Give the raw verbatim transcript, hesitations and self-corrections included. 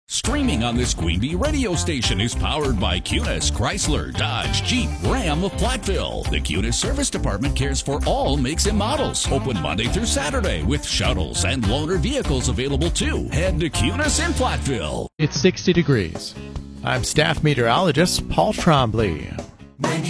Streaming on this Queen Bee radio station is powered by Cunis, Chrysler, Dodge, Jeep, Ram of Platteville. The Cunis Service Department cares for all makes and models. Open Monday through Saturday with shuttles and loaner vehicles available too. Head to Cunis in Platteville. It's sixty degrees. I'm staff meteorologist Paul Trombley.